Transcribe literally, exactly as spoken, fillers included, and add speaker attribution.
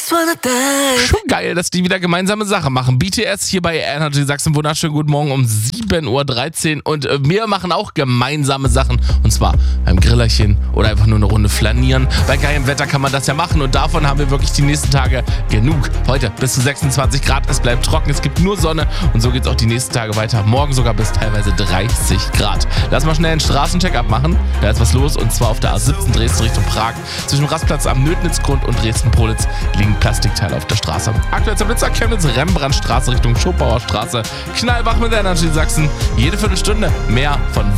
Speaker 1: Schon geil, dass die wieder gemeinsame Sache machen. B T S hier bei Energy Sachsen. Wunderschönen guten Morgen um sieben Uhr dreizehn. Und äh, wir machen auch gemeinsame Sachen. Und zwar beim Grillerchen oder einfach nur eine Runde flanieren. Bei geilem Wetter kann man das ja machen. Und davon haben wir wirklich die nächsten Tage genug. Heute bis zu sechsundzwanzig Grad. Es bleibt trocken. Es gibt nur Sonne. Und so geht es auch die nächsten Tage weiter. Morgen sogar bis teilweise dreißig Grad. Lass mal schnell einen Straßencheck abmachen. Da ist was los. Und zwar auf der A siebzehn Dresden Richtung Prag. Zwischen dem Rastplatz am Nötnitzgrund und Dresden-Politz liegen Plastikteile auf der Straße. Aktuell zum Blitzer Chemnitz, Rembrandtstraße Richtung Schopauer Straße. Knallwach mit Energy Sachsen. Jede Viertelstunde mehr von